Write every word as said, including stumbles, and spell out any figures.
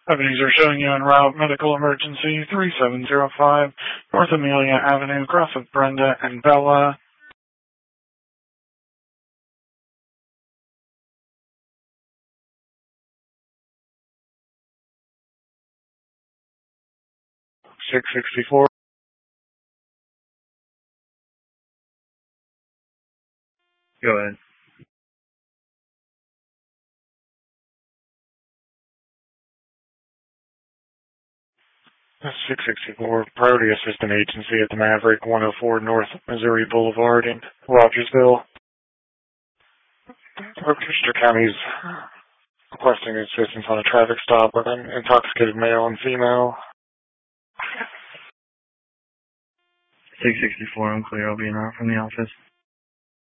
Ebenezer showing you en route medical emergency three seven zero five North Amelia Avenue, cross of Brenda and Bella. six sixty-four. Go ahead. six sixty-four, Priority Assistant Agency at the Maverick, one oh four North Missouri Boulevard in Rogersville. Worcester County's requesting assistance on a traffic stop with an intoxicated male and female. six sixty-four, I'm clear. I'll be in out from the office.